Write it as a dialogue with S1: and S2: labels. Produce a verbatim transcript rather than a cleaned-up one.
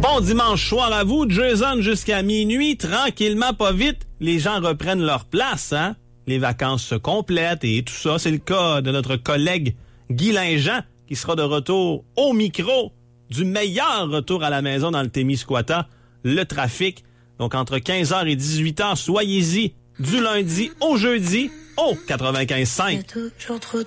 S1: Bon dimanche soir à vous, Jason jusqu'à minuit, tranquillement, pas vite, les gens reprennent leur place, hein? Les vacances se complètent et tout ça. C'est le cas de notre collègue Guy Linjean, qui sera de retour au micro du meilleur retour à la maison dans le Témiscouata, le trafic. Donc, entre quinze heures et dix-huit heures, soyez-y du lundi au jeudi au quatre-vingt-quinze cinq.